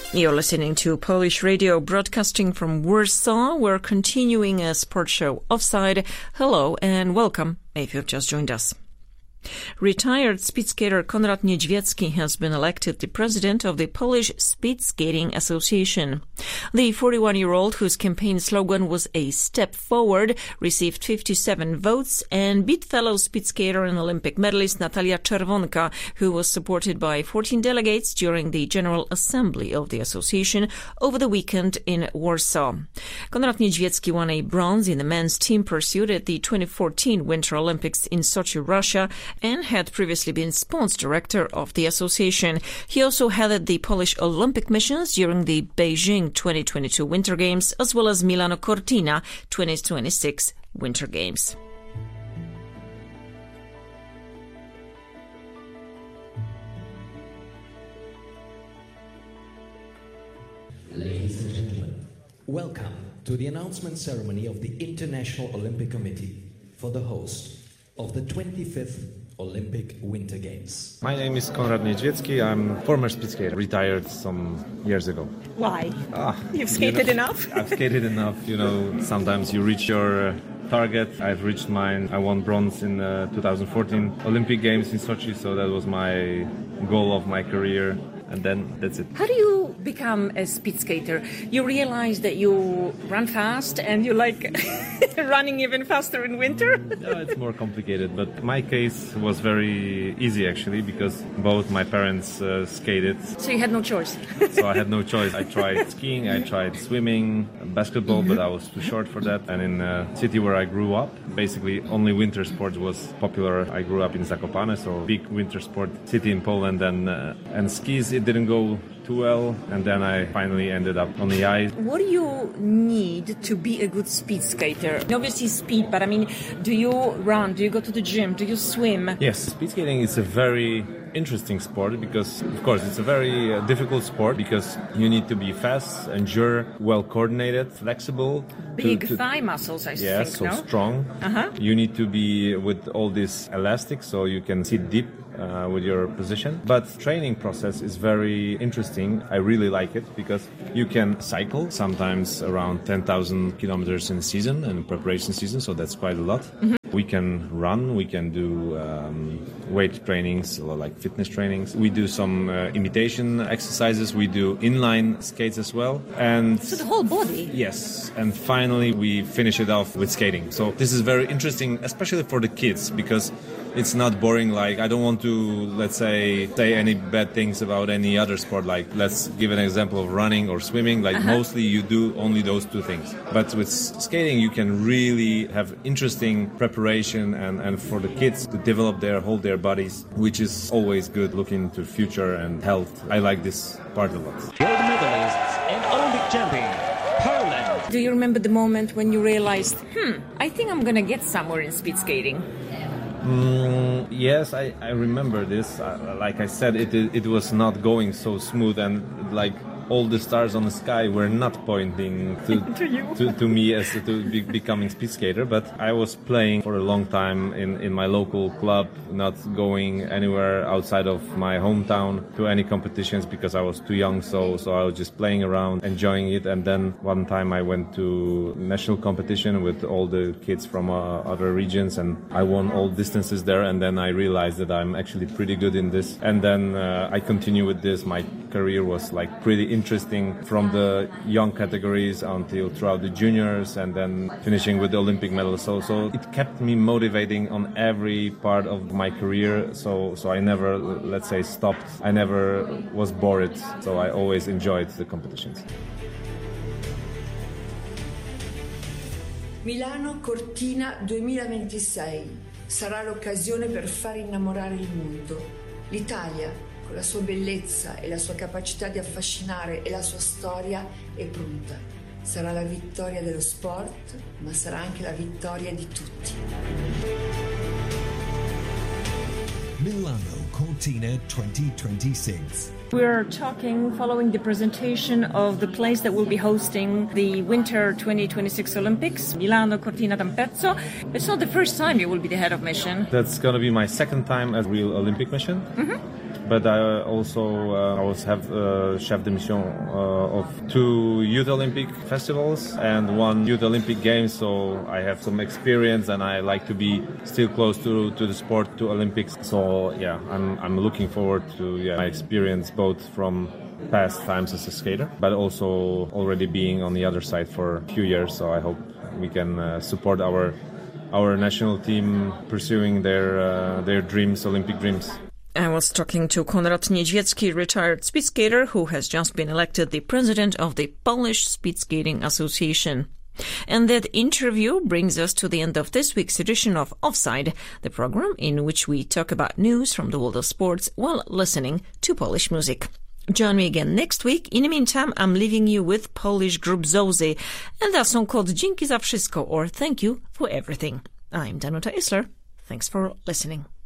You're listening to Polish Radio broadcasting from Warsaw. We're continuing a sports show Offside. Hello and welcome if you've just joined us. Retired speed skater Konrad Niedźwiecki has been elected the president of the Polish Speed Skating Association. The 41-year-old, whose campaign slogan was "A Step Forward," received 57 votes and beat fellow speed skater and Olympic medalist Natalia Czerwonka, who was supported by 14 delegates during the General Assembly of the association over the weekend in Warsaw. Konrad Niedźwiecki won a bronze in the men's team pursuit at the 2014 Winter Olympics in Sochi, Russia, and had previously been sports director of the association. He also headed the Polish Olympic missions during the Beijing 2022 Winter Games, as well as Milano Cortina 2026 Winter Games. Ladies and gentlemen, welcome to the announcement ceremony of the International Olympic Committee for the host of the 25th Olympic Winter Games. My name is Konrad Niedźwiecki. I'm former speed skater, retired some years ago. Why? You've skated enough? I've skated enough. Sometimes you reach your target. I've reached mine. I won bronze in 2014 Olympic Games in Sochi, so that was my goal of my career. And then that's it. How do you become a speed skater? You realize that you run fast and you like running even faster in winter? No, it's more complicated. But my case was very easy, actually, because both my parents skated. So you had no choice? So I had no choice. I tried skiing, I tried swimming, basketball, but I was too short for that. And in the city where I grew up, basically only winter sports was popular. I grew up in Zakopane, so big winter sport city in Poland, and skis, it didn't go too well, and then I finally ended up on the ice. What do you need to be a good speed skater? Obviously speed, but do you run? Do you go to the gym? Do you swim? Yes, speed skating is a very interesting sport because, of course, it's a very difficult sport because you need to be fast, endure, well coordinated, flexible. Big thigh muscles, I think, yes, so no? strong. You need to be with all this elastic so you can sit deep with your position. But training process is very interesting. I really like it because you can cycle sometimes around 10,000 kilometers in a season, in preparation season, so that's quite a lot. We can run, we can do weight trainings, like fitness trainings. We do some imitation exercises, we do inline skates as well. And so the whole body? Yes, and finally we finish it off with skating. So this is very interesting, especially for the kids, because it's not boring. Like, I don't want to, let's say any bad things about any other sport. Like, let's give an example of running or swimming. Like, mostly you do only those two things. But with skating, you can really have interesting preparation and for the kids to develop hold their bodies, which is always good looking to future and health. I like this part a lot. Gold medalists and Olympic champion, Poland. Do you remember the moment when you realized, I think I'm going to get somewhere in speed skating? Yes, I remember this. Like I said, it was not going so smooth, and like all the stars on the sky were not pointing to me as to becoming speed skater. But I was playing for a long time in my local club, not going anywhere outside of my hometown to any competitions because I was too young. So I was just playing around, enjoying it. And then one time I went to national competition with all the kids from other regions, and I won all distances there. And then I realized that I'm actually pretty good in this. And then I continue with this. My career was like pretty interesting from the young categories until throughout the juniors, and then finishing with the Olympic medal. So it kept me motivating on every part of my career. So I never, let's say, stopped. I never was bored. So I always enjoyed the competitions. Milano Cortina 2026 sarà l'occasione per far innamorare il mondo. L'Italia, con la sua bellezza e la sua capacità di affascinare e la sua storia, è pronta. Sarà la vittoria dello sport, ma sarà anche la vittoria di tutti. Milano Cortina 2026. We're talking following the presentation of the place that will be hosting the Winter 2026 Olympics, Milano Cortina d'Ampezzo. It's not the first time you will be the head of mission. That's going to be my second time as real Olympic mission. but I also I was chef de mission of 2 Youth Olympic festivals and 1 Youth Olympic Games, so I have some experience and I like to be still close to the sport, to Olympics. So yeah, I'm looking forward to my experience both from past times as a skater, but also already being on the other side for a few years. So I hope we can support our national team pursuing their dreams, Olympic dreams. I was talking to Konrad Niedźwiecki, retired speed skater who has just been elected the president of the Polish Speed Skating Association. And that interview brings us to the end of this week's edition of Offside, the program in which we talk about news from the world of sports while listening to Polish music. Join me again next week. In the meantime, I'm leaving you with Polish group Zozy and their song called Dzięki za wszystko, or Thank You for Everything. I'm Danuta Isler. Thanks for listening.